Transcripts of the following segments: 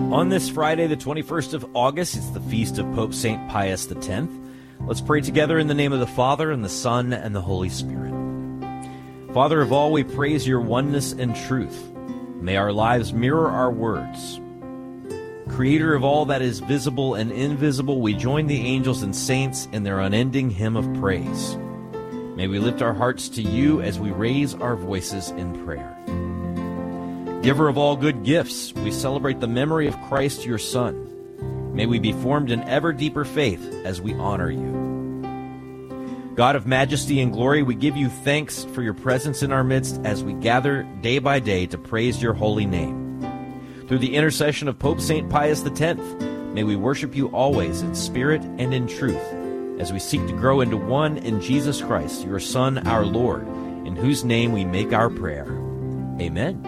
On this Friday, the 21st of August, it's the feast of Pope St. Pius X. Let's pray together in the name of the Father, and the Son, and the Holy Spirit. Father of all, we praise your oneness and truth. May our lives mirror our words. Creator of all that is visible and invisible, we join the angels and saints in their unending hymn of praise. May we lift our hearts to you as we raise our voices in prayer. Giver of all good gifts, we celebrate the memory of Christ, your Son. May we be formed in ever deeper faith as we honor you. God of majesty and glory, we give you thanks for your presence in our midst as we gather day by day to praise your holy name. Through the intercession of Pope St. Pius X, may we worship you always in spirit and in truth, as we seek to grow into one in Jesus Christ, your Son, our Lord, in whose name we make our prayer. Amen.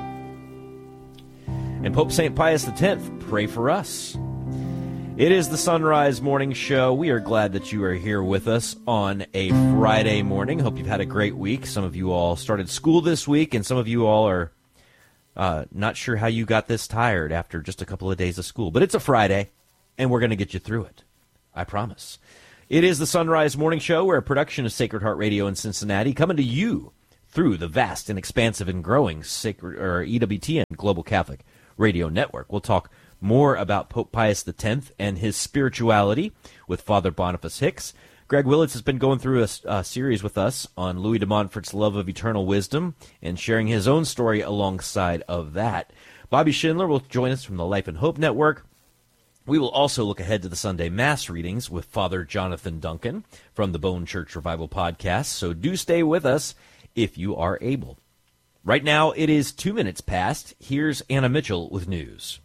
And Pope St. Pius X, pray for us. It is the Sunrise Morning Show. We are glad that you are here with us on a Friday morning. Hope you've had a great week. Some of you all started school this week, and some of you all are not sure how you got this tired after just a couple of days of school. But it's a Friday, and we're going to get you through it. I promise. It is the Sunrise Morning Show. We're a production of Sacred Heart Radio in Cincinnati, coming to you through the vast and expansive and growing EWTN Global Catholic Radio Network. We'll talk more about Pope Pius X and his spirituality with Father Boniface Hicks. Greg Willits has been going through a series with us on Louis de Montfort's love of eternal wisdom and sharing his own story alongside of that. Bobby Schindler will join us from the Life and Hope Network. We will also look ahead to the Sunday Mass readings with Father Jonathan Duncan from the Bone Church Revival podcast, so do stay with us if you are able. Right now, it is 2 minutes past. Here's Anna Mitchell with news.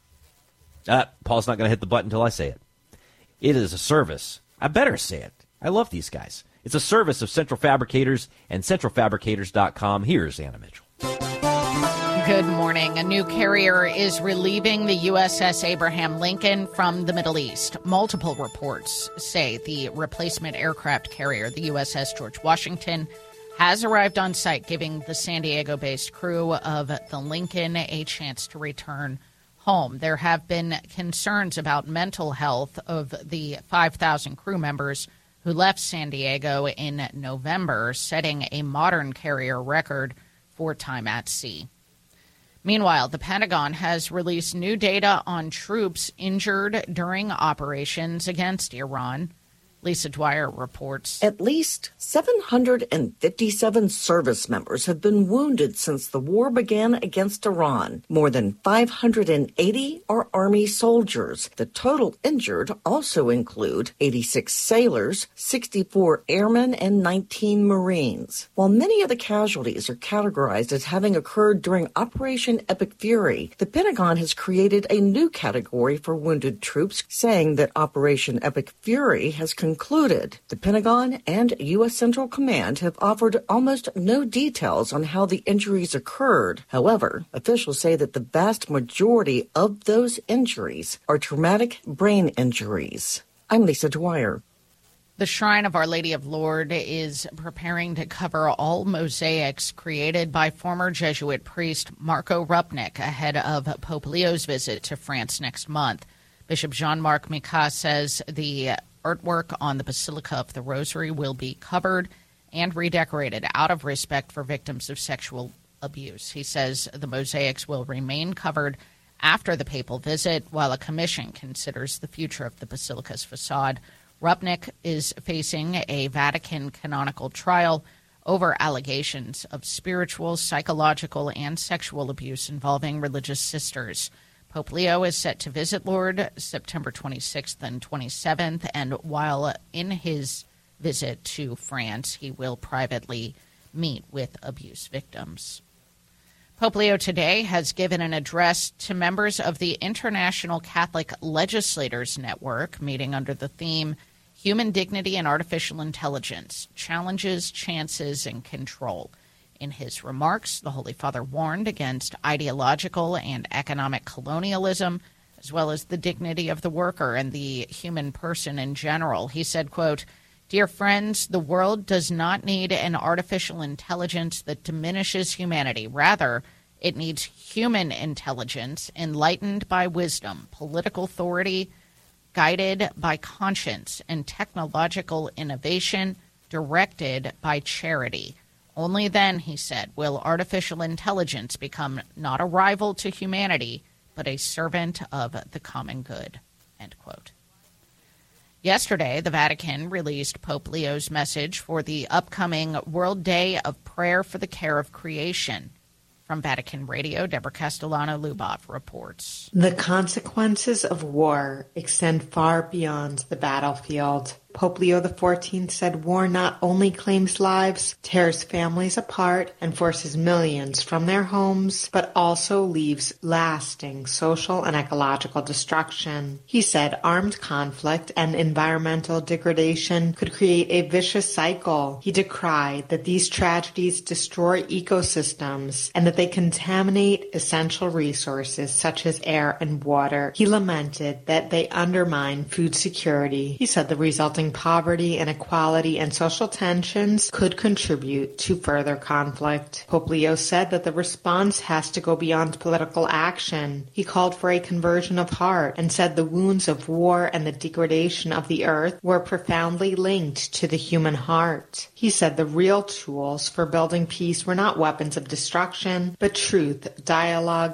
Paul's not going to hit the button until I say it. It is a service. I better say it. I love these guys. It's a service of Central Fabricators and centralfabricators.com. Here's Anna Mitchell. Good morning. A new carrier is relieving the USS Abraham Lincoln from the Middle East. Multiple reports say the replacement aircraft carrier, the USS George Washington, has arrived on site, giving the San Diego-based crew of the Lincoln a chance to return home. There have been concerns about mental health of the 5,000 crew members who left San Diego in November, setting a modern carrier record for time at sea. Meanwhile, the Pentagon has released new data on troops injured during operations against Iran. Lisa Dwyer reports. At least 757 service members have been wounded since the war began against Iran. More than 580 are Army soldiers. The total injured also include 86 sailors, 64 airmen, and 19 Marines. While many of the casualties are categorized as having occurred during Operation Epic Fury, the Pentagon has created a new category for wounded troops, saying that Operation Epic Fury has concluded. The Pentagon and U.S. Central Command have offered almost no details on how the injuries occurred. However, officials say that the vast majority of those injuries are traumatic brain injuries. I'm Lisa Dwyer. The Shrine of Our Lady of Lourdes is preparing to cover all mosaics created by former Jesuit priest Marco Rupnik ahead of Pope Leo's visit to France next month. Bishop Jean-Marc Micas says the artwork on the Basilica of the Rosary will be covered and redecorated out of respect for victims of sexual abuse. He says the mosaics will remain covered after the papal visit while a commission considers the future of the basilica's facade. Rupnik is facing a Vatican canonical trial over allegations of spiritual, psychological, and sexual abuse involving religious sisters. Pope Leo is set to visit Lourdes September 26th and 27th, and while in his visit to France, he will privately meet with abuse victims. Pope Leo today has given an address to members of the International Catholic Legislators Network, meeting under the theme Human Dignity and Artificial Intelligence, Challenges, Chances, and Control. In his remarks, the Holy Father warned against ideological and economic colonialism, as well as the dignity of the worker and the human person in general. He said, quote, "Dear friends, the world does not need an artificial intelligence that diminishes humanity. Rather, It needs human intelligence, enlightened by wisdom, political authority, guided by conscience, and technological innovation, directed by charity. Only then, he said, will artificial intelligence become not a rival to humanity, but a servant of the common good, end quote. Yesterday, the Vatican released Pope Leo's message for the upcoming World Day of Prayer for the Care of Creation. From Vatican Radio, Deborah Castellano-Lubov reports. The consequences of war extend far beyond the battlefield. Pope Leo XIV said war not only claims lives, tears families apart, and forces millions from their homes, but also leaves lasting social and ecological destruction. He said armed conflict and environmental degradation could create a vicious cycle. He decried that these tragedies destroy ecosystems and that they contaminate essential resources such as air and water. He lamented that they undermine food security. He said the resulting poverty, inequality, and social tensions could contribute to further conflict. Pope Leo said that the response has to go beyond political action. He called for a conversion of heart and said the wounds of war and the degradation of the earth were profoundly linked to the human heart. He said the real tools for building peace were not weapons of destruction, but truth, dialogue,